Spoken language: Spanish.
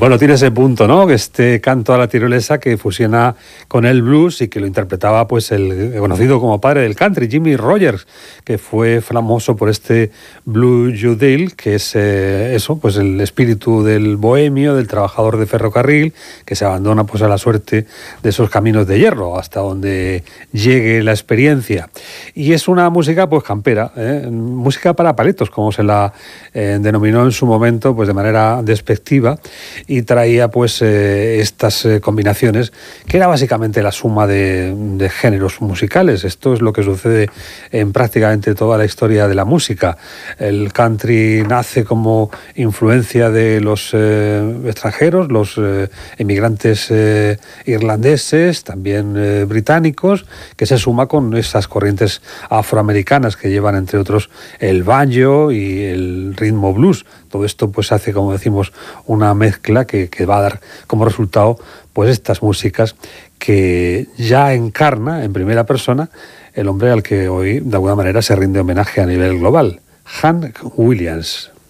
Bueno, tiene ese punto, ¿no? Que este canto a la tirolesa que fusiona con el blues y que lo interpretaba pues el conocido como padre del country, Jimmie Rodgers, que fue famoso por este Blue Judale, que es eso, pues el espíritu del bohemio, del trabajador de ferrocarril, que se abandona pues a la suerte de esos caminos de hierro, hasta donde llegue la experiencia. Y es una música pues campera, música para paletos, como se la denominó en su momento, pues de manera despectiva, y traía pues estas combinaciones, que era básicamente la suma de géneros musicales. Esto es lo que sucede en prácticamente toda la historia de la música. El country nace como influencia de los extranjeros, los emigrantes irlandeses, también británicos, que se suma con esas corrientes afroamericanas que llevan, entre otros, el banjo y el ritmo blues. Todo esto pues hace, como decimos, una mezcla que va a dar como resultado pues estas músicas que ya encarna en primera persona el hombre al que hoy de alguna manera se rinde homenaje a nivel global, Hank Williams.